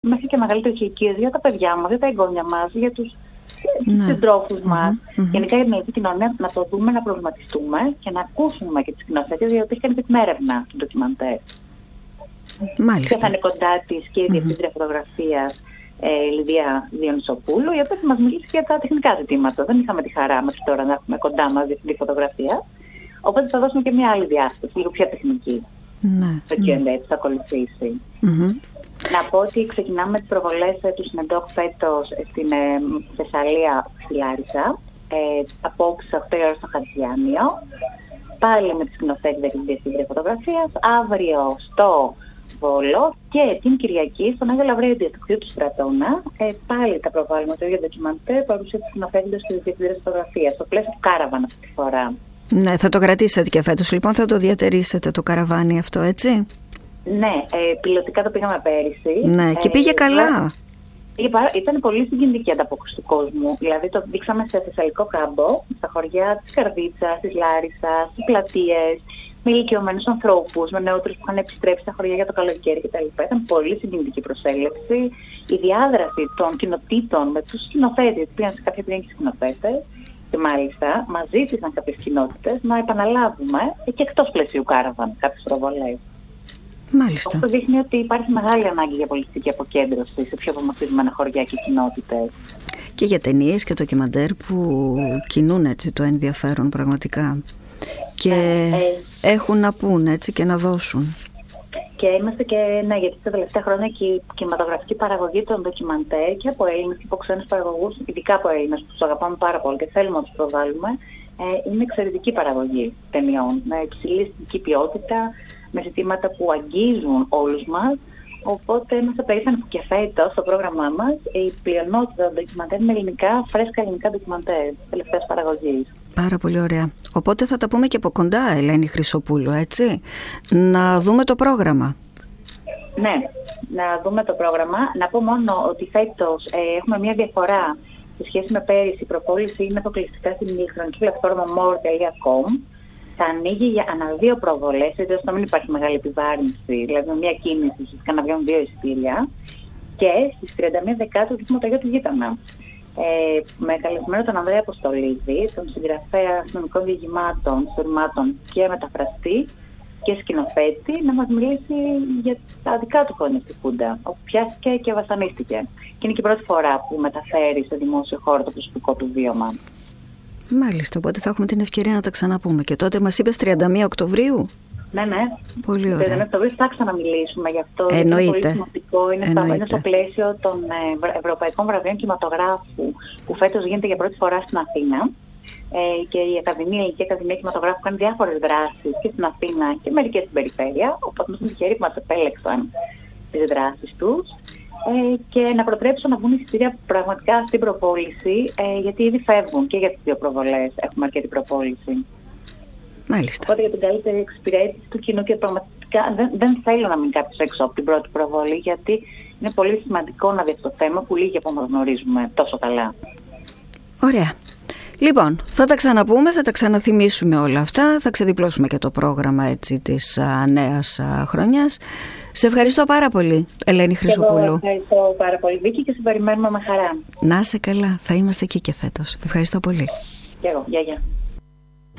μέχρι και μεγαλύτερες ηλικίες για τα παιδιά μας, για τα εγγόνια μας, για τους συντρόφους μας. Γενικά για την ελληνική κοινωνία να το δούμε, να προβληματιστούμε και να ακούσουμε και τις σκηνοθέτες, γιατί έχει κάνει και την έρευνα του ντοκιμαντέρ. Μάλιστα. Και θα είναι κοντά της και η διευθύντρια φωτογραφίας Λιδία Διονυσοπούλου, η οποία θα μας μιλήσει για τα τεχνικά ζητήματα. Δεν είχαμε τη χαρά μέχρι τώρα να έχουμε κοντά μας διευθυντή φωτογραφία. Οπότε θα δώσουμε και μια άλλη διάσταση, λίγο πιο τεχνική. Το Q&A που θα ακολουθήσει. Να πω ότι ξεκινάμε τις προβολές του Συνεντόκ φέτος στην Θεσσαλία, στη Λάρισα, απόψε 8 ώρα στο Χατζιάνιο. Πάλι με τη σκηνοθέτη και τη διευθύντρια φωτογραφίας. Αύριο στο Βόλο και την Κυριακή στον Άγιο Λαβρέντιο του κτηρίου του Στρατώνα. Πάλι τα προβάλλουμε το ίδιο ντοκιμαντέρ, παρουσία τη σκηνοθέτη και τη διευθύντρια φωτογραφίας, στο πλαίσιο του Κάραβαν αυτή τη φορά. Ναι, θα το κρατήσετε και φέτος, λοιπόν, θα το διατηρήσετε το καραβάνι αυτό, έτσι? Ναι, πιλωτικά το πήγαμε πέρυσι. Ναι, και πήγε καλά. Ήταν πολύ συγκινητική ανταπόκριση του κόσμου. Δηλαδή το δείξαμε σε Θεσσαλικό κάμπο, στα χωριά της Καρδίτσας, της Λάρισσας, στις πλατείες, με ηλικιωμένους ανθρώπους, με νεότερους που είχαν επιστρέψει στα χωριά για το καλοκαίρι κτλ. Ήταν πολύ συγκινητική προσέλευση. Η διάδραση των κοινοτήτων με τους σκηνοθέτες, πήγαν σε κάποια πήγαν και σκηνοθέτες, και μάλιστα μας ζήτησαν κάποιες κοινότητες να επαναλάβουμε και εκτός πλαισίου Κάραβαν κάποιες προβολές. Μάλιστα. Αυτό δείχνει ότι υπάρχει μεγάλη ανάγκη για πολιτιστική αποκέντρωση σε πιο απομακρυσμένα χωριά και κοινότητες. Και για ταινίες και ντοκιμαντέρ που κινούν έτσι το ενδιαφέρον πραγματικά. Και έχουν να πούν έτσι και να δώσουν. Και είμαστε και, ναι, γιατί τα τελευταία χρόνια και η κινηματογραφική παραγωγή των ντοκιμαντέρ και από Έλληνες και από ξένους παραγωγούς, ειδικά από Έλληνες που τους αγαπάμε πάρα πολύ και θέλουμε να τους προβάλλουμε, είναι εξαιρετική παραγωγή ταινιών, με υψηλή αισθητική ποιότητα, με ζητήματα που αγγίζουν όλους μας. Οπότε είμαστε περήφανοι που και φέτος στο πρόγραμμά μας η πλειονότητα των ντοκιμαντέρ είναι ελληνικά, φρέσκα ελληνικά ντοκιμαντέρ τελευταίας παραγωγής. Πάρα πολύ ωραία. Οπότε θα τα πούμε και από κοντά, Ελένη Χρυσοπούλου, έτσι. Να δούμε το πρόγραμμα. Ναι, να δούμε το πρόγραμμα. Να πω μόνο ότι φέτος έχουμε μια διαφορά σε σχέση με πέρυσι. Η προπόληση είναι αποκλειστικά στην ηλεκτρονική πλατφόρμα more.com. Θα ανοίγει για ανά 2 προβολές, έτσι ώστε να μην υπάρχει μεγάλη επιβάρυνση, δηλαδή με μια κίνηση, ουσιαστικά να βγαίνουν 2 εισιτήρια. Και στις 31 Δεκάτου δείχνουμε το Αγίο του Γείτονα. Με καλεσμένο τον Ανδρέα Αποστολίδη, τον συγγραφέα αστυνομικών διηγημάτων, ιστορμάτων και μεταφραστή και σκηνοθέτη, να μας μιλήσει για τα δικά του χρόνια στη Χούντα, όπου πιάστηκε και βασανίστηκε. Και είναι και η πρώτη φορά που μεταφέρει στο δημόσιο χώρο το προσωπικό του βίωμα. Μάλιστα, οπότε θα έχουμε την ευκαιρία να τα ξαναπούμε. Και τότε μας είπες 31 Οκτωβρίου. Ναι. Πολύ ωραία. 31 Οκτωβρίου θα ξαναμιλήσουμε γι' αυτό. Εννοείται. Είναι πολύ σημαντικό. Είναι στο πλαίσιο των Ευρωπαϊκών Βραβείων Κινηματογράφου, που φέτος γίνεται για πρώτη φορά στην Αθήνα. Και η Ελληνική Ακαδημία Κινηματογράφου κάνει διάφορες δράσεις και στην Αθήνα και μερικές στην περιφέρεια. Οπότε είμαστε τυχεροί που μας επέλεξαν τις δράσεις τους. Και να προτρέψω να βγουν εισιτήρια πραγματικά στην προπόληση, γιατί ήδη φεύγουν και για τις 2 προβολές. Έχουμε αρκετή προπόληση. Μάλιστα. Οπότε για την καλύτερη εξυπηρέτηση του κοινού και πραγματικά δεν θέλω να μείνει κάποιος έξω από την πρώτη προβολή, γιατί είναι πολύ σημαντικό να δει αυτό το θέμα που λίγοι από μας γνωρίζουμε τόσο καλά. Ωραία. Λοιπόν, θα τα ξαναπούμε, θα τα ξαναθυμίσουμε όλα αυτά, θα ξεδιπλώσουμε και το πρόγραμμα έτσι της νέας χρονιάς. Σε ευχαριστώ πάρα πολύ, Ελένη Χρυσοπούλου. Εγώ ευχαριστώ πάρα πολύ, Βίκη, και σε περιμένουμε με χαρά. Να είσαι καλά, θα είμαστε εκεί και φέτος. Ευχαριστώ πολύ. Και εγώ, γεια.